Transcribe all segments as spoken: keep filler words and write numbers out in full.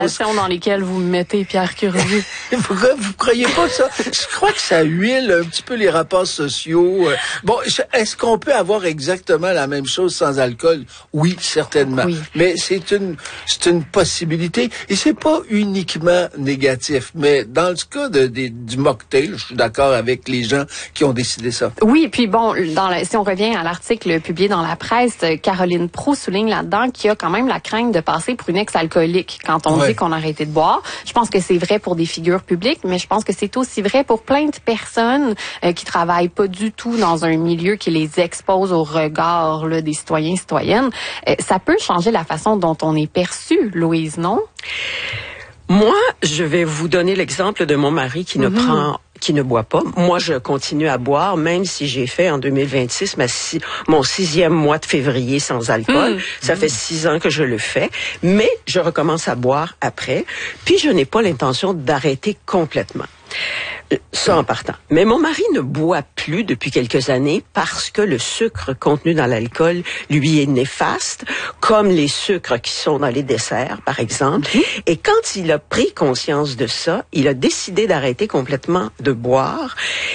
dans lesquelles vous mettez Pierre Curzi. vous, vous croyez pas ça? Je crois que ça huile un petit peu les rapports sociaux. Bon, est-ce qu'on peut avoir exactement la même chose sans alcool? Oui, certainement. Oui. Mais c'est une, c'est une possibilité. Et c'est pas uniquement négatif. Mais dans le cas de, de, du mocktail, je suis d'accord avec les gens qui ont décidé ça. Oui, puis bon, dans la, si on revient à l'article publié dans la presse, Caroline Proulx souligne là-dedans qu'il y a quand même la crainte de passer pour une ex-alcoolique quand on ouais. dit qu'on a arrêté de boire. Je pense que c'est vrai pour des figures publiques, mais je pense que c'est aussi vrai pour plein de personnes euh, qui travaillent pas du tout dans un milieu qui les expose au regard là, des citoyens et citoyennes. Euh, ça peut changer la façon dont on est perçu, Louise, non? Moi, je vais vous donner l'exemple de mon mari qui ne mm-hmm. prend qui ne boit pas. Moi, je continue à boire, même si j'ai fait en deux mille vingt-six ma six, mon sixième mois de février sans alcool. Mmh. Ça fait six ans que je le fais, mais je recommence à boire après. Puis, je n'ai pas l'intention d'arrêter complètement. Ça en partant. Mais mon mari ne boit plus depuis quelques années parce que le sucre contenu dans l'alcool lui est néfaste, comme les sucres qui sont dans les desserts, par exemple. Mm-hmm. Et quand il a pris conscience de ça, il a décidé d'arrêter complètement de boire.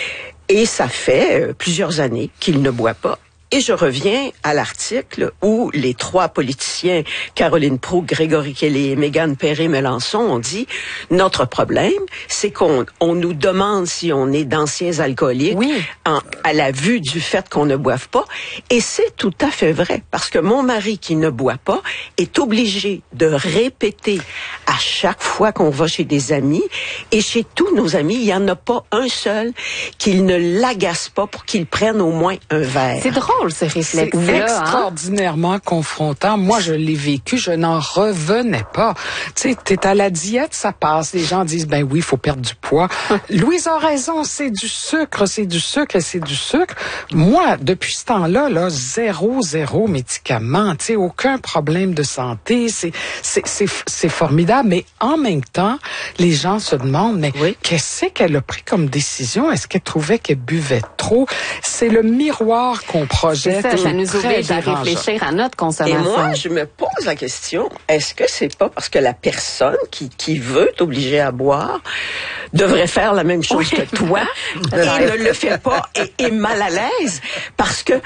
Et ça fait euh, plusieurs années qu'il ne boit pas. Et je reviens à l'article où les trois politiciens, Caroline Proulx, Grégory Kelly et Mégane Perry-Melançon, ont dit « Notre problème, c'est qu'on on nous demande si on est d'anciens alcooliques oui. en, à la vue du fait qu'on ne boive pas. » Et c'est tout à fait vrai, parce que mon mari qui ne boit pas est obligé de répéter à chaque fois qu'on va chez des amis, et chez tous nos amis, il n'y en a pas un seul qu'il ne l'agace pas pour qu'il prenne au moins un verre. C'est drôle. Ce c'est extraordinairement hein? confrontant. Moi, je l'ai vécu, je n'en revenais pas. Tu sais, t'es à la diète, ça passe. Les gens disent, ben oui, il faut perdre du poids. Louise a raison, c'est du sucre, c'est du sucre et c'est du sucre. Moi, depuis ce temps-là, là, zéro, zéro médicament, tu sais, aucun problème de santé. C'est, c'est, c'est, c'est formidable. Mais en même temps, les gens se demandent, mais oui. qu'est-ce qu'elle a pris comme décision? Est-ce qu'elle trouvait qu'elle buvait trop? C'est le miroir qu'on projette. C'est ça, ça nous oblige à réfléchir à notre consommation. Et moi, je me pose la question, est-ce que c'est pas parce que la personne qui, qui veut t'obliger à boire devrait faire la même chose oui. que toi et ne le fait pas et est mal à l'aise? Parce que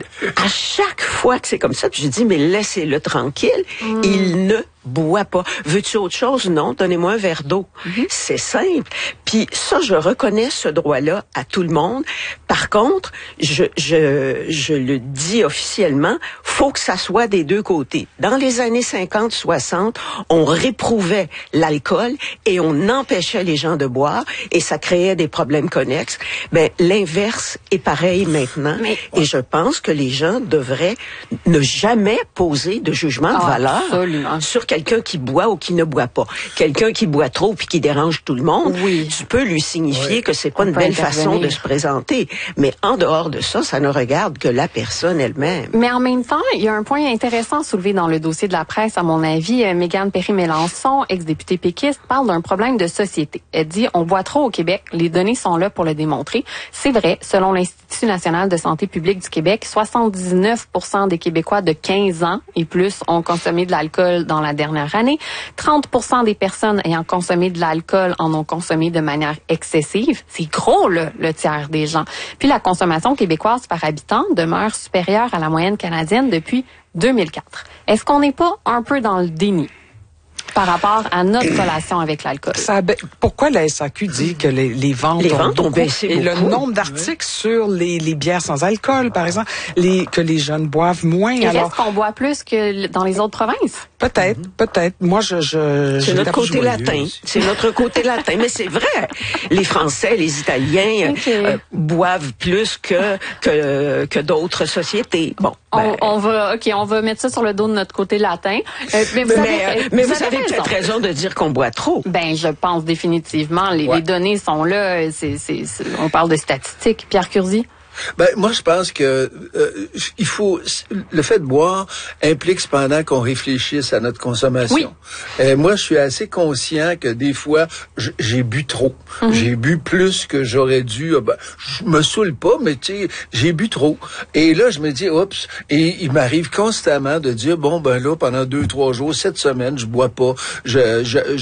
à chaque fois que c'est comme ça, puis je dis, mais laissez-le tranquille, mm. il ne bois pas. Veux-tu autre chose? Non, donnez-moi un verre d'eau. Mm-hmm. C'est simple. Puis ça, je reconnais ce droit-là à tout le monde. Par contre, je, je, je le dis officiellement, faut que ça soit des deux côtés. Dans les années cinquante soixante, on réprouvait l'alcool et on empêchait les gens de boire et ça créait des problèmes connexes. Ben, l'inverse est pareil maintenant. Mais, et je pense que les gens devraient ne jamais poser de jugement de ah, valeur absolument. Sur quelqu'un qui boit ou qui ne boit pas. Quelqu'un qui boit trop puis qui dérange tout le monde, oui. tu peux lui signifier oui. que c'est pas on une belle façon de se présenter. Mais en dehors de ça, ça ne regarde que la personne elle-même. Mais en même temps, il y a un point intéressant soulevé dans le dossier de la presse, à mon avis. Mégane Perry-Melançon, ex-députée péquiste, parle d'un problème de société. Elle dit, on boit trop au Québec. Les données sont là pour le démontrer. C'est vrai, selon l'Institut national de santé publique du Québec, soixante-dix-neuf pour cent des Québécois de quinze ans et plus ont consommé de l'alcool dans la dernière année. trente pour cent des personnes ayant consommé de l'alcool en ont consommé de manière excessive. C'est gros, là, le tiers des gens. Puis la consommation québécoise par habitant demeure supérieure à la moyenne canadienne depuis deux mille quatre. Est-ce qu'on n'est pas un peu dans le déni par rapport à notre relation avec l'alcool? Ça, pourquoi la S A Q dit que les, les ventes, les ont, ventes ont baissé et beaucoup. Le nombre d'articles oui. sur les, les bières sans alcool, par exemple, les, que les jeunes boivent moins. Et alors est-ce qu'on boit plus que dans les autres provinces? Peut-être, mm-hmm. peut-être. Moi, je, je c'est notre côté latin. C'est notre côté latin, mais c'est vrai. Les Français, les Italiens okay. euh, boivent plus que que que d'autres sociétés. Bon, ben, on, on va, ok, on va mettre ça sur le dos de notre côté latin. Euh, mais vous mais, avez, euh, mais vous, vous avez peut-être raison de dire qu'on boit trop. Ben, je pense définitivement. Les, ouais. les données sont là. C'est, c'est, c'est, on parle de statistiques. Pierre Curzi? Ben moi je pense que euh, il faut le fait de boire implique cependant qu'on réfléchisse à notre consommation. Oui. Et moi je suis assez conscient que des fois j'ai bu trop, mm-hmm. j'ai bu plus que j'aurais dû. Ben, je me saoule pas, mais tu sais j'ai bu trop. Et là je me dis oups. Et il m'arrive constamment de dire bon ben là pendant deux trois jours cette semaine je bois pas, je je